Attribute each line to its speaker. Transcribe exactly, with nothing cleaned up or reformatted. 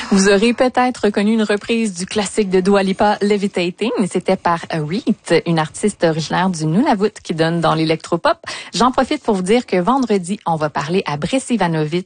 Speaker 1: Vous aurez peut-être reconnu une reprise du classique de Dua Lipa, Levitating. C'était par Reet, une artiste originaire du Nunavut qui donne dans l'électropop. J'en profite pour vous dire que vendredi, on va parler à Brice Ivanovic